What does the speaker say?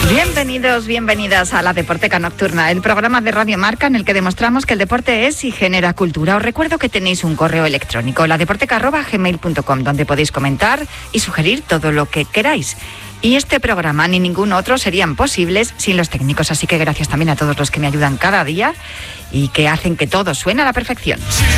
Bienvenidos, bienvenidas a La Deporteca Nocturna, el programa de Radio Marca en el que demostramos que el deporte es y genera cultura. Os recuerdo que tenéis un correo electrónico, ladeporteca@gmail.com, donde podéis comentar y sugerir todo lo que queráis. Y este programa ni ningún otro serían posibles sin los técnicos, así que gracias también a todos los que me ayudan cada día y que hacen que todo suene a la perfección.